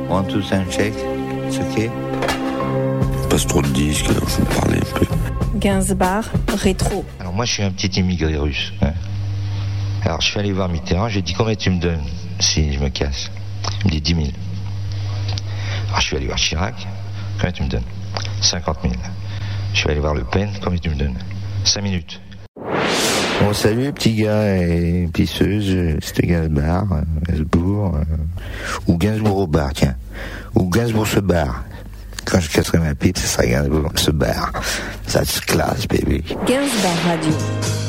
1, 2, sound check. C'est ok? Passe trop de disques, alors je vais me parler un peu. Gainsbourg, rétro. Alors moi je suis un petit immigré russe. Hein. Alors je suis allé voir Mitterrand, j'ai dit combien tu me donnes si je me casse? Il me dit 10 000. Alors je suis allé voir Chirac, combien tu me donnes? 50 000. Je suis allé voir Le Pen, combien tu me donnes? 5 minutes. Bon, salut petits gars et pisseuses, c'était Gainsbourg, ou Gainsbourg au bar, tiens. Ou Gainsbourg se barre. Quand je casserai ma pipe, ce sera Gainsbourg se barre. That's class, baby. Gainsbourg Radio.